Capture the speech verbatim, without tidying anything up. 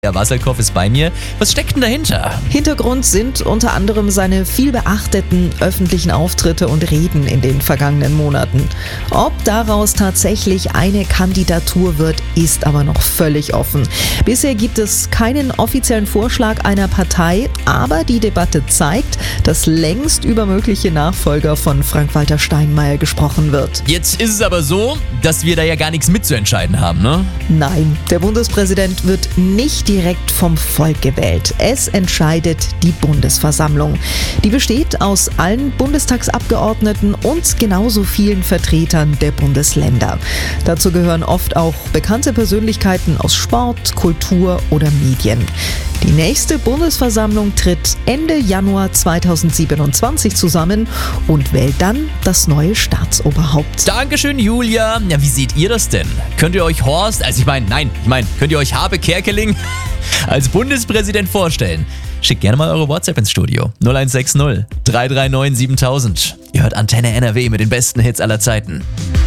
Der Wasserkopf ist bei mir. Was steckt denn dahinter? Hintergrund sind unter anderem seine vielbeachteten öffentlichen Auftritte und Reden in den vergangenen Monaten. Ob daraus tatsächlich eine Kandidatur wird, ist aber noch völlig offen. Bisher gibt es keinen offiziellen Vorschlag einer Partei, aber die Debatte zeigt, dass längst über mögliche Nachfolger von Frank-Walter Steinmeier gesprochen wird. Jetzt ist es aber so, dass wir da ja gar nichts mitzuentscheiden haben, ne? Nein, der Bundespräsident wird nicht direkt vom Volk gewählt. Es entscheidet die Bundesversammlung. Die besteht aus allen Bundestagsabgeordneten und genauso vielen Vertretern der Bundesländer. Dazu gehören oft auch bekannte Persönlichkeiten aus Sport, Kultur oder Medien. Die nächste Bundesversammlung tritt Ende Januar zweitausendsiebenundzwanzig zusammen und wählt dann das neue Staatsoberhaupt. Dankeschön, Julia. Ja, wie seht ihr das denn? Könnt ihr euch Horst, also ich meine, nein, ich meine, könnt ihr euch Habe Kerkeling als Bundespräsident vorstellen? Schickt gerne mal eure WhatsApp ins Studio. null eins sechs null drei drei neun siebentausend. Ihr hört Antenne N R W mit den besten Hits aller Zeiten.